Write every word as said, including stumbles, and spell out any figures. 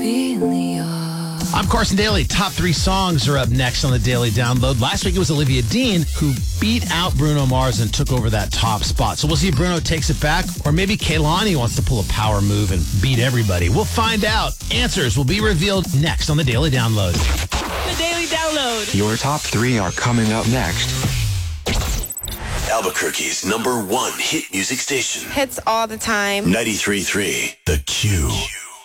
I'm Carson Daly. Top three songs are up next on the Daily Download. Last week it was Olivia Dean who beat out Bruno Mars and took over that top spot. So we'll see if Bruno takes it back, or maybe Kehlani wants to pull a power move and beat everybody. We'll find out. Answers will be revealed next on the Daily Download. The Daily Download. Your top three are coming up next. Albuquerque's number one hit music station. Hits all the time. ninety-three point three The Q.